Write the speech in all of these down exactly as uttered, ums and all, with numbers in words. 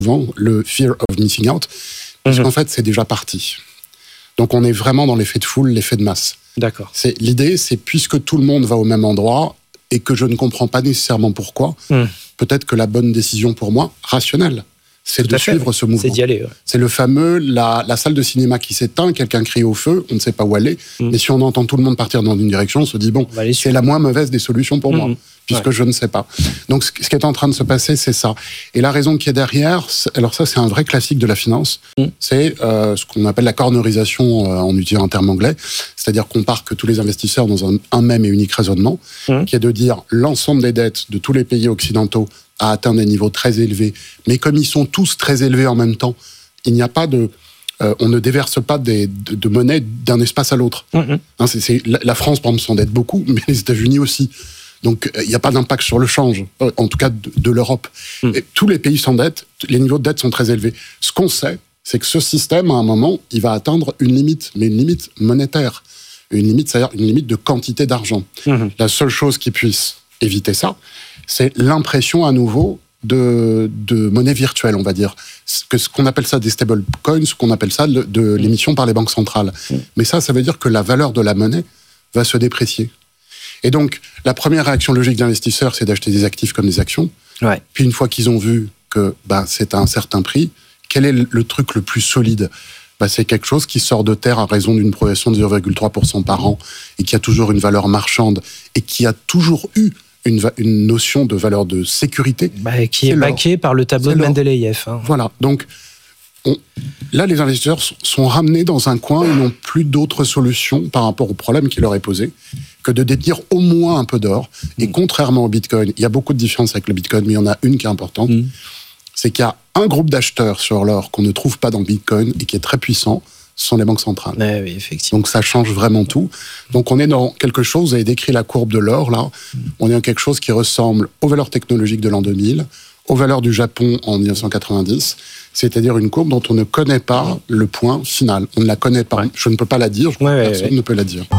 souvent le fear of missing out, parce mmh. qu'en fait, c'est déjà parti. Donc, on est vraiment dans l'effet de foule, l'effet de masse. D'accord. C'est, l'idée, c'est puisque tout le monde va au même endroit et que je ne comprends pas nécessairement pourquoi, mmh. peut-être que la bonne décision pour moi, rationnelle, c'est Tout de suivre ce mouvement. C'est d'y aller. Ouais. C'est le fameux, la, la salle de cinéma qui s'éteint, quelqu'un crie au feu, on ne sait pas où aller, mmh. mais si on entend tout le monde partir dans une direction, on se dit, bon, c'est la moins mauvaise des solutions pour mmh. moi, puisque ouais. je ne sais pas. Donc, ce qui est en train de se passer, c'est ça. Et la raison qui est derrière, c'est, alors ça, c'est un vrai classique de la finance, mmh. c'est euh, ce qu'on appelle la cornerisation, euh, en utilisant un terme anglais, c'est-à-dire qu'on part que tous les investisseurs dans un, un même et unique raisonnement, mmh. qui est de dire, l'ensemble des dettes de tous les pays occidentaux à atteindre des niveaux très élevés. Mais comme ils sont tous très élevés en même temps, il n'y a pas de... Euh, on ne déverse pas des, de, de monnaie d'un espace à l'autre. Mm-hmm. Hein, c'est, c'est, la, la France, par exemple, s'endette beaucoup, mais les États-Unis aussi. Donc, il euh, n'y a pas d'impact sur le change, euh, en tout cas de, de l'Europe. Mm. Et tous les pays s'endettent, les niveaux de dette sont très élevés. Ce qu'on sait, c'est que ce système, à un moment, il va atteindre une limite, mais une limite monétaire. Une limite, c'est-à-dire une limite de quantité d'argent. Mm-hmm. La seule chose qui puisse éviter ça, c'est l'impression à nouveau de, de monnaie virtuelle, on va dire. Que ce qu'on appelle ça des stable coins, ce qu'on appelle ça de, de l'émission par les banques centrales. Mm. Mais ça, ça veut dire que la valeur de la monnaie va se déprécier. Et donc, la première réaction logique d'investisseurs, c'est d'acheter des actifs comme des actions. Ouais. Puis une fois qu'ils ont vu que bah, c'est à un certain prix, quel est le truc le plus solide ? Bah, c'est quelque chose qui sort de terre à raison d'une progression de zéro virgule trois pour cent par an et qui a toujours une valeur marchande et qui a toujours eu Une, va- une notion de valeur de sécurité. Bah, qui est, est baquée par le tableau c'est de Mendeleïev. Hein. Voilà. Donc, on, là, les investisseurs sont ramenés dans un coin, ils n'ont plus d'autres solutions par rapport au problème qui leur est posé que de détenir au moins un peu d'or. Et mmh. contrairement au Bitcoin, il y a beaucoup de différences avec le Bitcoin, mais il y en a une qui est importante. Mmh. C'est qu'il y a un groupe d'acheteurs sur l'or qu'on ne trouve pas dans le Bitcoin et qui est très puissant. Ce sont les banques centrales. Ouais, oui, effectivement. Donc ça change vraiment tout. Donc on est dans quelque chose, vous avez décrit la courbe de l'or là, on est dans quelque chose qui ressemble aux valeurs technologiques de l'an deux mille, aux valeurs du Japon en dix-neuf cent quatre-vingt-dix, c'est-à-dire une courbe dont on ne connaît pas le point final. On ne la connaît pas. Ouais. Je ne peux pas la dire, je crois ouais, que personne ouais, ouais. ne peut la dire.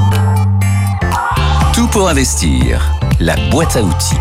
Tout pour investir, la boîte à outils.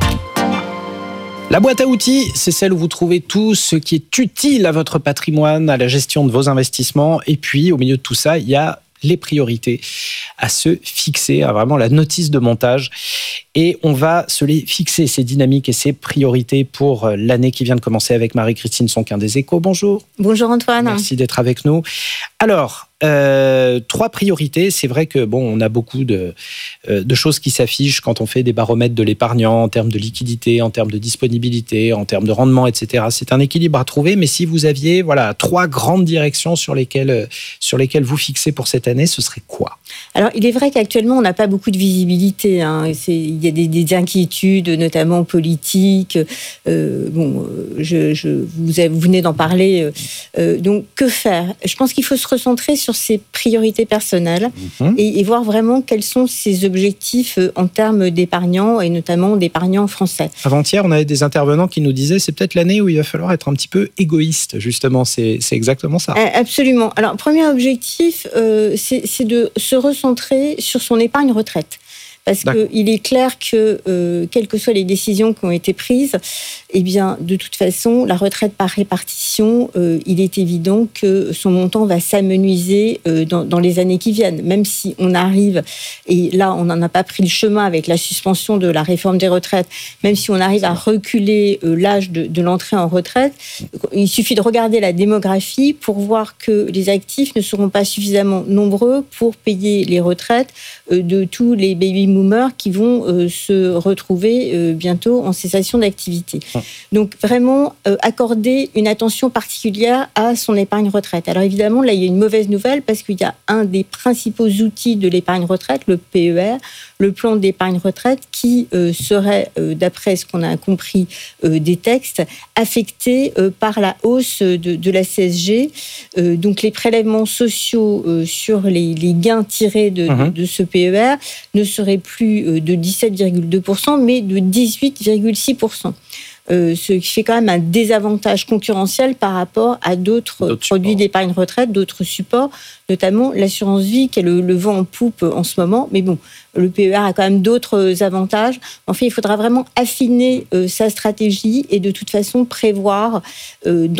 La boîte à outils, c'est celle où vous trouvez tout ce qui est utile à votre patrimoine, à la gestion de vos investissements. Et puis, au milieu de tout ça, il y a les priorités à se fixer, à vraiment la notice de montage. Et on va se les fixer, ces dynamiques et ces priorités pour l'année qui vient de commencer avec Marie-Christine Sonquin des Échos. Bonjour. Bonjour Antoine. Merci d'être avec nous. Alors, euh, trois priorités. C'est vrai que bon, on a beaucoup de, euh, de choses qui s'affichent quand on fait des baromètres de l'épargnant en termes de liquidité, en termes de disponibilité, en termes de rendement, et cetera. C'est un équilibre à trouver. Mais si vous aviez voilà trois grandes directions sur lesquelles sur lesquelles vous fixez pour cette année, ce serait quoi ? Alors, il est vrai qu'actuellement, on n'a pas beaucoup de visibilité. Hein. C'est, il y a des, des inquiétudes, notamment politiques. Euh, bon, je, je, vous, avez, vous venez d'en parler. Euh, donc, que faire ? Je pense qu'il faut se recentrer sur ses priorités personnelles mmh. et, et voir vraiment quels sont ses objectifs en termes d'épargnants et notamment d'épargnants français. Avant-hier, on avait des intervenants qui nous disaient c'est peut-être l'année où il va falloir être un petit peu égoïste, justement. C'est, c'est exactement ça. Absolument. Alors, premier objectif, euh, c'est, c'est de se recentrer sur son épargne retraite. Parce qu'il est clair que, euh, quelles que soient les décisions qui ont été prises, eh bien, de toute façon, la retraite par répartition, euh, il est évident que son montant va s'amenuiser euh, dans, dans les années qui viennent. Même si on arrive, et là, on n'en a pas pris le chemin avec la suspension de la réforme des retraites, même si on arrive à reculer euh, l'âge de, de l'entrée en retraite, il suffit de regarder la démographie pour voir que les actifs ne seront pas suffisamment nombreux pour payer les retraites euh, de tous les baby boomers qui vont euh, se retrouver euh, bientôt en cessation d'activité. Donc vraiment euh, accorder une attention particulière à son épargne retraite. Alors évidemment, là, il y a une mauvaise nouvelle parce qu'il y a un des principaux outils de l'épargne retraite, le P E R, le plan d'épargne retraite, qui euh, serait, euh, d'après ce qu'on a compris euh, des textes, affecté euh, par la hausse de, de la C S G. Euh, donc les prélèvements sociaux euh, sur les, les gains tirés de, mmh. de, de ce P E R ne seraient plus de dix-sept virgule deux pour cent, mais de dix-huit virgule six pour cent. Euh, ce qui fait quand même un désavantage concurrentiel par rapport à d'autres, d'autres produits supports. D'épargne retraite, d'autres supports, notamment l'assurance vie qui est le, le vent en poupe en ce moment. Mais bon, le P E R a quand même d'autres avantages. En fait, il faudra vraiment affiner euh, sa stratégie et de toute façon prévoir euh,